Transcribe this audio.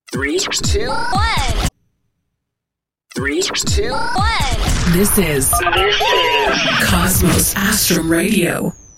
3, 2, 1. 3, 2, 1. This is Cosmos Astrum Radio.